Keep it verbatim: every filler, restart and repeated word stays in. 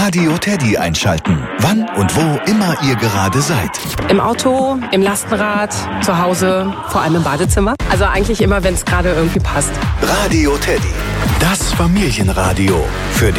Radio Teddy einschalten. Wann und wo immer ihr gerade seid. Im Auto, im Lastenrad, zu Hause, vor allem im Badezimmer. Also eigentlich immer, wenn es gerade irgendwie passt. Radio Teddy, das Familienradio für